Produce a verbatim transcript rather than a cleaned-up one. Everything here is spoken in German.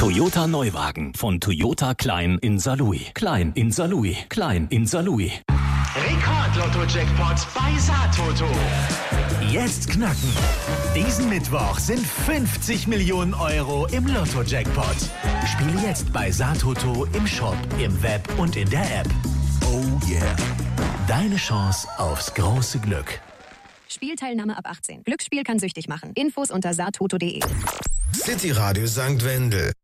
Toyota Neuwagen von Toyota Klein in Saarlouis. Klein in Saarlouis. Klein in Saarlouis. Rekord-Lotto-Jackpot bei Saartoto. Jetzt knacken. Diesen Mittwoch sind fünfzig Millionen Euro im Lotto-Jackpot. Spiele jetzt bei Saartoto im Shop, im Web und in der App. Oh yeah. Deine Chance aufs große Glück. Spielteilnahme ab achtzehn. Glücksspiel kann süchtig machen. Infos unter saartoto punkt de. City Radio Sankt Wendel.